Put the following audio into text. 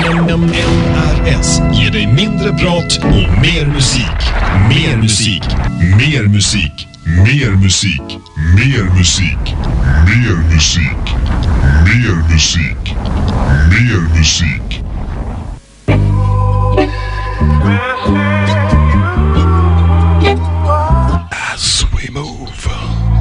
NMRS ger dig mindre prat och mer musik. Mer musik. Mer musik. Mer musik. Mer musik. Mer musik. Mer musik. Mer musik.